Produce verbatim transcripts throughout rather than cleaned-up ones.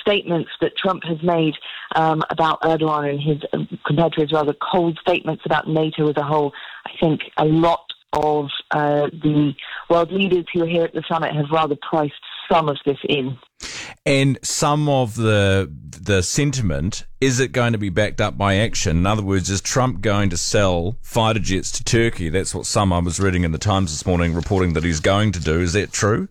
statements that Trump has made um, about Erdogan and his, uh, compared to his rather cold statements about NATO as a whole, I think a lot of uh, the world leaders who are here at the summit have rather priced some of this in. And some of the the sentiment, is it going to be backed up by action? In other words, is Trump going to sell fighter jets to Turkey? That's what some I was reading in the Times this morning reporting that he's going to do. Is that true?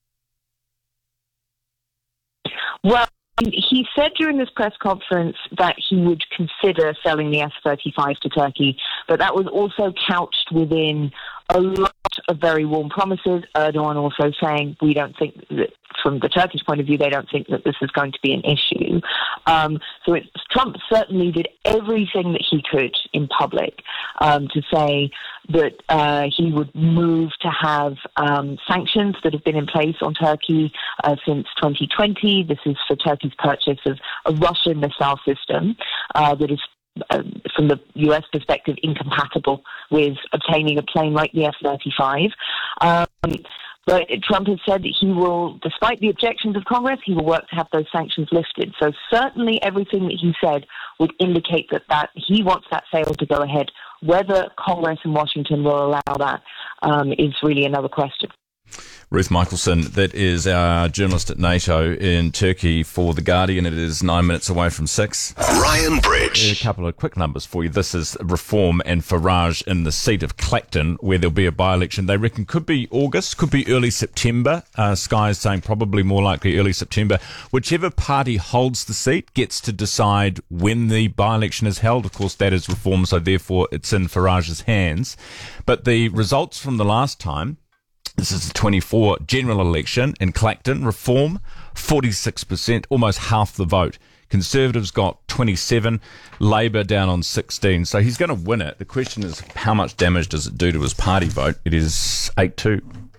Well, he said during this press conference that he would consider selling the F thirty-five to Turkey, but that was also couched within a lot of very warm promises. Erdogan also saying, we don't think that, from the Turkish point of view, they don't think that this is going to be an issue. Um, so it's, Trump certainly did everything that he could in public um, to say that uh, he would move to have um, sanctions that have been in place on Turkey uh, since twenty twenty. This is for Turkey's purchase of a Russian missile system uh, that is, Uh, from the U S perspective, incompatible with obtaining a plane like the F thirty-five. Um, but Trump has said that he will, despite the objections of Congress, he will work to have those sanctions lifted. So certainly everything that he said would indicate that, that he wants that sale to go ahead. Whether Congress in Washington will allow that um, is really another question. Ruth Michelson, that is our journalist at NATO in Turkey for The Guardian. It is nine minutes away from six. Ryan Bridge. A couple of quick numbers for you. This is Reform and Farage in the seat of Clacton, where there'll be a by-election. They reckon could be August, could be early September. Uh, Sky is saying probably more likely early September. Whichever party holds the seat gets to decide when the by-election is held. Of course, that is Reform, so therefore it's in Farage's hands. But the results from the last time, this is the twenty-four general election in Clacton. Reform, forty-six percent, almost half the vote. Conservatives got twenty-seven, Labor down on sixteen. So he's going to win it. The question is, how much damage does it do to his party vote? It is eight two.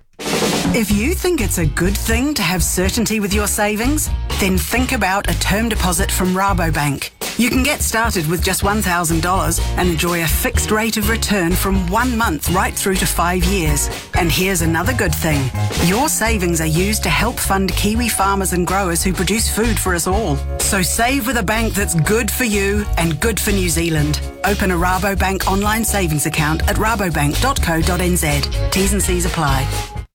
If you think it's a good thing to have certainty with your savings, then think about a term deposit from Rabobank. You can get started with just one thousand dollars and enjoy a fixed rate of return from one month right through to five years. And here's another good thing. Your savings are used to help fund Kiwi farmers and growers who produce food for us all. So save with a bank that's good for you and good for New Zealand. Open a Rabobank online savings account at rabobank dot co dot n z. T's and C's apply.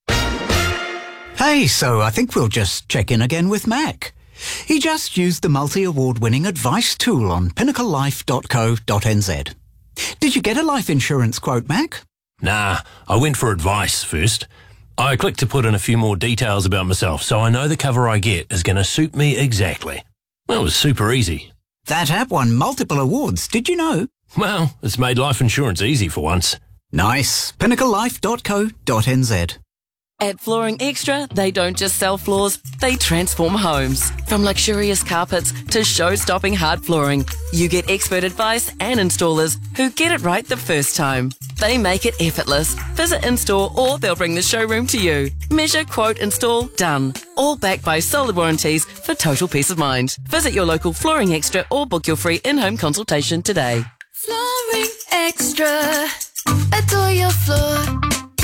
Hey, so I think we'll just check in again with Mac. He just used the multi-award-winning advice tool on pinnacle life dot co dot n z. Did you get a life insurance quote, Mac? Nah, I went for advice first. I clicked to put in a few more details about myself so I know the cover I get is going to suit me exactly. That was super easy. That app won multiple awards, did you know? Well, it's made life insurance easy for once. Nice. pinnacle life dot co dot n z. At Flooring Extra, they don't just sell floors, they transform homes. From luxurious carpets to show-stopping hard flooring, you get expert advice and installers who get it right the first time. They make it effortless. Visit in-store or they'll bring the showroom to you. Measure, quote, install, done. All backed by solid warranties for total peace of mind. Visit your local Flooring Extra or book your free in-home consultation today. Flooring Extra. Adore your floor.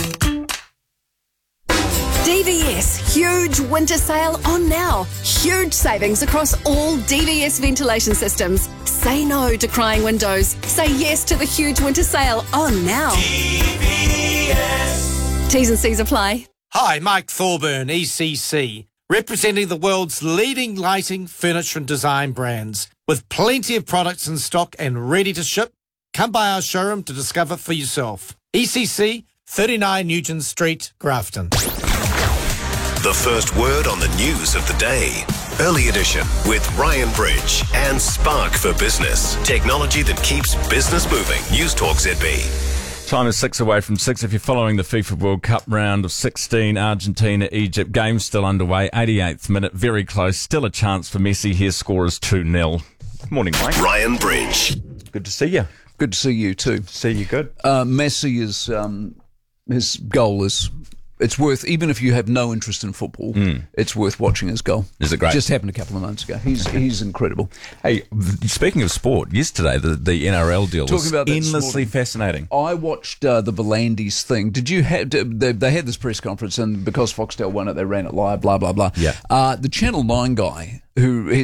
D V S huge winter sale on now. Huge savings across all D V S ventilation systems. Say no to crying windows. Say yes to the huge winter sale on now. D V S. T's and C's apply. Hi, Mike Thorburn, E C C, representing the world's leading lighting, furniture and design brands. With plenty of products in stock and ready to ship, come by our showroom to discover for yourself. E C C, thirty-nine Nugent Street, Grafton. The first word on the news of the day. Early edition with Ryan Bridge and Spark for Business. Technology that keeps business moving. News Talk Z B. Time is six away from six. If you're following the FIFA World Cup round of sixteen, Argentina, Egypt, game still underway, eighty-eighth minute, very close. Still a chance for Messi. His score is two nil. Morning, mate. Ryan Bridge. Good to see you. Good to see you too. See you good. Uh, Messi is, um, his goal is, it's worth, even if you have no interest in football, mm. it's worth watching his goal. Is it great? Just happened a couple of months ago. He's okay. he's incredible. Hey, speaking of sport, yesterday the, the N R L deal Talking was about endlessly fascinating. I watched uh, the Volandis thing. Did you have? They, they had this press conference, and because Foxtel won it, they ran it live. Blah blah blah. Yeah. Uh, the Channel Nine guy who.